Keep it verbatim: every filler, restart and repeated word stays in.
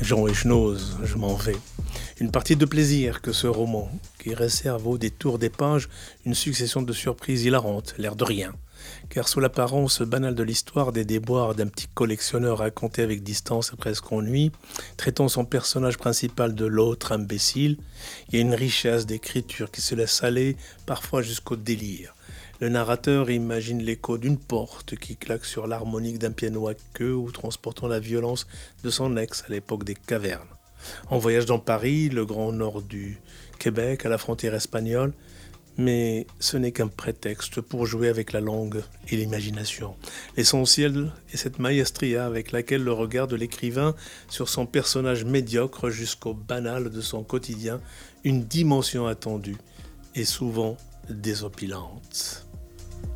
Jean Echenoz, je m'en vais. Une partie de plaisir que ce roman, qui réserve au détour des pages une succession de surprises hilarantes, l'air de rien. Car sous l'apparence banale de l'histoire des déboires d'un petit collectionneur raconté avec distance et presque ennui, traitant son personnage principal de l'autre imbécile, il y a une richesse d'écriture qui se laisse aller parfois jusqu'au délire. Le narrateur imagine l'écho d'une porte qui claque sur l'harmonique d'un piano à queue ou transportant la violence de son ex à l'époque des cavernes. En voyage dans Paris, le grand nord du Québec, à la frontière espagnole, mais ce n'est qu'un prétexte pour jouer avec la langue et l'imagination. L'essentiel est cette maestria avec laquelle le regard de l'écrivain sur son personnage médiocre jusqu'au banal de son quotidien, une dimension attendue et souvent désopilante.